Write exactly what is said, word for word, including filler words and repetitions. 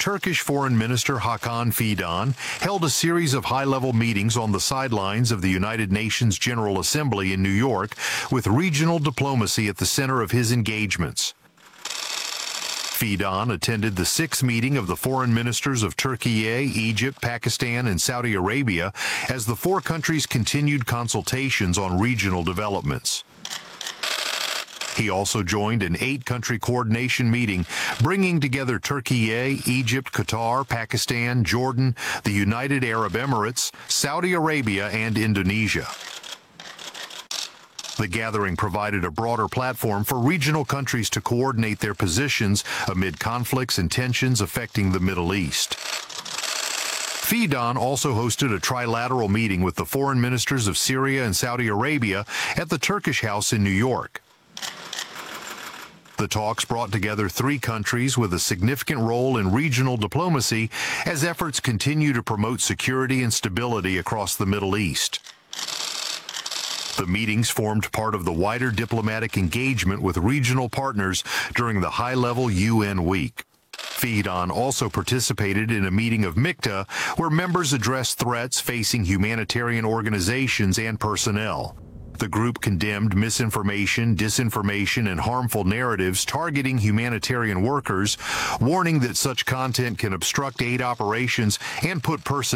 Turkish Foreign Minister Hakan Fidan held a series of high-level meetings on the sidelines of the United Nations General Assembly in New York, with regional diplomacy at the center of his engagements. Fidan attended the sixth meeting of the foreign ministers of Turkey, Egypt, Pakistan, and Saudi Arabia as the four countries continued consultations on regional developments. He also joined an eight-country coordination meeting, bringing together Turkey, Egypt, Qatar, Pakistan, Jordan, the United Arab Emirates, Saudi Arabia, and Indonesia. The gathering provided a broader platform for regional countries to coordinate their positions amid conflicts and tensions affecting the Middle East. Fidan also hosted a trilateral meeting with the foreign ministers of Syria and Saudi Arabia at the Turkish House in New York. The talks brought together three countries with a significant role in regional diplomacy as efforts continue to promote security and stability across the Middle East. The meetings formed part of the wider diplomatic engagement with regional partners during the high-level U N week. Fidan also participated in a meeting of MIKTA, where members addressed threats facing humanitarian organizations and personnel. The group condemned misinformation, disinformation, and harmful narratives targeting humanitarian workers, warning that such content can obstruct aid operations and put personnel